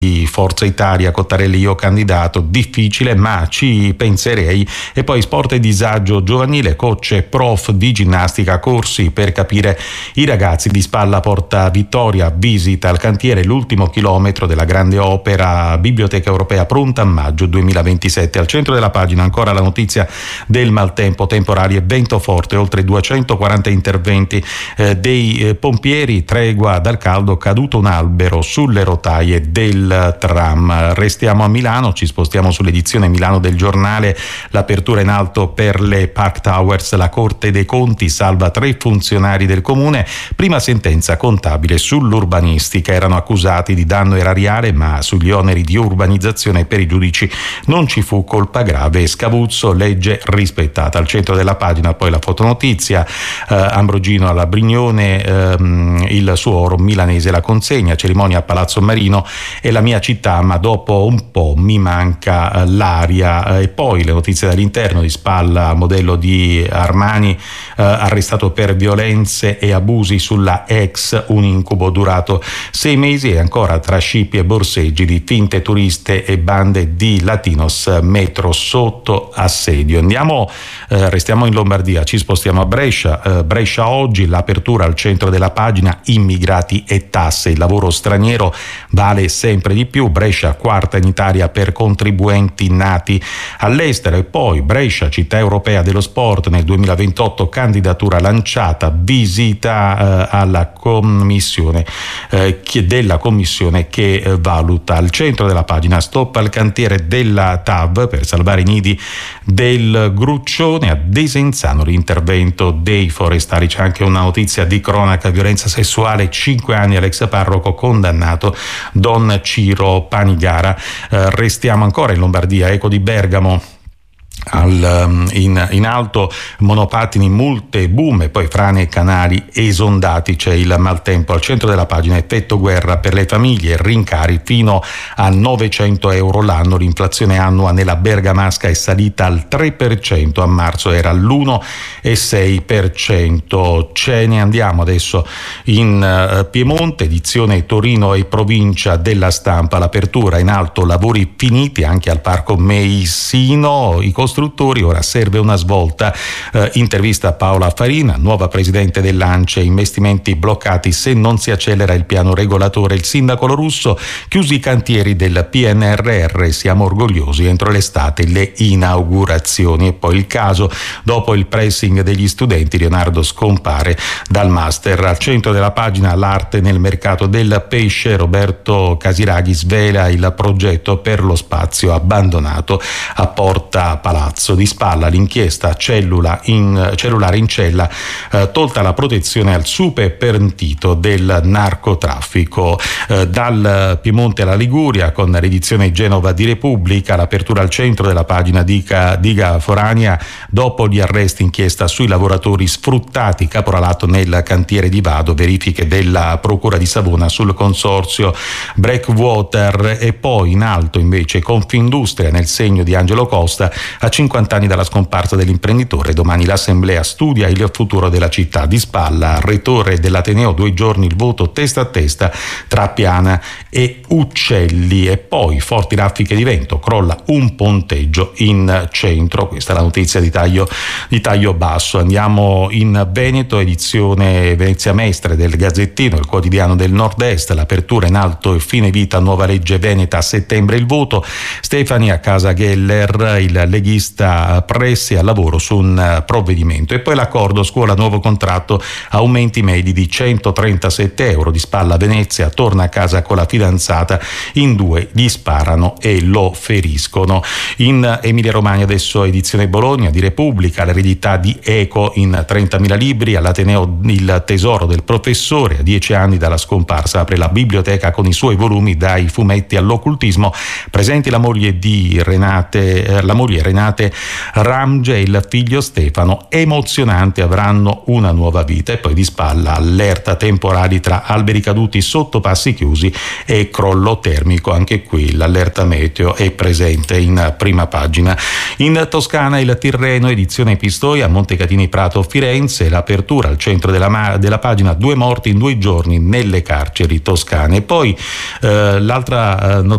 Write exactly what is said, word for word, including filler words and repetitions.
Forza Italia, Cottarelli io candidato, difficile ma ci penserei. E poi sport e disagio giovanile, coach e prof di ginnastica, corsi per capire i ragazzi di Spalla Porta Vittoria, visita al cantiere, l'ultimo chilometro della grande opera Biblioteca Europea pronta a maggio duemilaventisette. Al centro della pagina ancora la notizia del maltempo, temporali e vento forte, oltre duecentoquaranta interventi eh, dei eh, pompieri, tregua dal caldo, caduto un albero sulle rotaie del tram. Restiamo a Milano, ci spostiamo sull'edizione Milano del Giornale, l'apertura in alto per le Park Towers, la Corte dei Conti salva tre funzionari del comune, prima sentenza contabile sull'urbanistica, erano accusati di danno erariale ma sugli oneri di urbanizzazione per i giudici non ci fu colpa grave, Scavuzzo, legge rispettata. Al centro della pagina poi la fotonotizia, eh, Ambrogino alla Brignone, ehm, il suo oro milanese, la consegna, cerimonia a Palazzo Marino e la mia città, ma dopo un po' mi manca eh, l'aria. E poi le notizie dall'interno, di Spalla, modello di Armani, eh, arrestato per violenze e abusi sulla ex, un incubo durato sei mesi, e ancora tra scippi e borseggi di finte turiste e bande di Latinos, metro sotto assedio. Andiamo, eh, restiamo in Lombardia, ci spostiamo a Brescia, eh, Brescia oggi, l'apertura al centro della pagina, immigrati e tasse, il lavoro straniero vale sempre di più, Brescia quarta in Italia per contribuenti nati all'estero. E poi Brescia, città europea dello sport nel duemilaventotto, candidatura lanciata, visita eh, alla commissione eh, che, della commissione che eh, valuta. Al centro della pagina, stop al cantiere della T A V per salvare i nidi del Gruccione, a Desenzano l'intervento dei forestali. C'è anche una notizia di cronaca, violenza sessuale, cinque anni all'ex parroco condannato Don Ciro Panigara. Eh, restiamo ancora in Lombardia, eco di Bergamo. Al, in, in alto monopattini, multe, boom, e poi frane e canali esondati. C'è il maltempo. Al centro della pagina, effetto guerra per le famiglie, rincari fino a novecento euro l'anno, l'inflazione annua nella bergamasca è salita al tre per cento, a marzo era all'uno virgola sei per cento. Ce ne andiamo adesso in uh, Piemonte, edizione Torino e provincia della Stampa, l'apertura in alto, lavori finiti anche al Parco Meissino, i costruttori, ora serve una svolta. Eh, intervista a Paola Farina, nuova presidente dell'A N C E, investimenti bloccati se non si accelera il piano regolatore. Il sindaco Lorusso, chiusi i cantieri del P N R R, siamo orgogliosi, entro l'estate le inaugurazioni. E poi il caso, dopo il pressing degli studenti, Leonardo scompare dal master. Al centro della pagina, l'arte nel mercato del pesce, Roberto Casiraghi svela il progetto per lo spazio abbandonato a Porta Palazzo. Di Spalla l'inchiesta, cellula in, cellulare in cella, eh, tolta la protezione al super pentito del narcotraffico. Eh, dal Piemonte alla Liguria, con l'edizione Genova di Repubblica, l'apertura al centro della pagina dica, diga Forania, dopo gli arresti, inchiesta sui lavoratori sfruttati, caporalato nel cantiere di Vado, verifiche della Procura di Savona sul consorzio Breakwater. E poi in alto invece Confindustria, nel segno di Angelo Costa, a cinquanta anni dalla scomparsa dell'imprenditore, domani l'assemblea studia il futuro della città. Di Spalla, rettore dell'Ateneo, due giorni il voto testa a testa tra Piana e Uccelli. E poi forti raffiche di vento, crolla un ponteggio in centro, questa è la notizia di taglio, di taglio basso. Andiamo in Veneto, edizione Venezia Mestre del Gazzettino, il quotidiano del Nord-Est, l'apertura in alto e fine vita, nuova legge veneta, a settembre il voto, Stefani a casa Geller, il leghista Pressi al lavoro su un provvedimento. E poi l'accordo scuola, nuovo contratto, aumenti medi di centotrentasette euro. Di Spalla Venezia, torna a casa con la fidanzata, in due gli sparano e lo feriscono. In Emilia Romagna adesso edizione Bologna di Repubblica, l'eredità di Eco in trentamila libri, all'Ateneo il tesoro del professore, a dieci anni dalla scomparsa apre la biblioteca con i suoi volumi dai fumetti all'occultismo, presenti la moglie di Renate, eh, la moglie Renate giornate. Ramge e il figlio Stefano, emozionante, avranno una nuova vita. E poi di spalla allerta temporali tra alberi caduti sotto passi chiusi e crollo termico. Anche qui l'allerta meteo è presente in prima pagina. In Toscana il Tirreno, edizione Pistoia, Montecatini Prato Firenze, l'apertura al centro della, della pagina: due morti in due giorni nelle carceri toscane. E poi eh, l'altra notizia